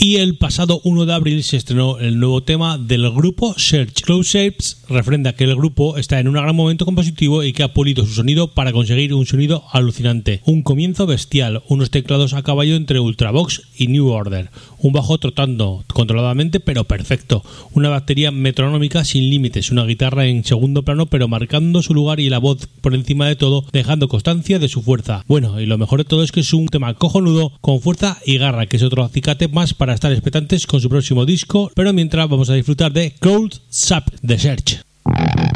Y el pasado 1 de abril se estrenó el nuevo tema del grupo Search. Close Shapes refrenda que el grupo está en un gran momento compositivo y que ha pulido su sonido para conseguir un sonido alucinante. Un comienzo bestial, unos teclados a caballo entre Ultravox y New Order, un bajo trotando controladamente pero perfecto, una batería metronómica sin límites, una guitarra en segundo plano pero marcando su lugar y la voz por encima de todo, dejando constancia de su fuerza. Bueno, y lo mejor de todo es que es un tema cojonudo con fuerza y garra, que es otro acicate más para estar expectantes con su próximo disco, pero mientras vamos a disfrutar de Cold Sap de Search.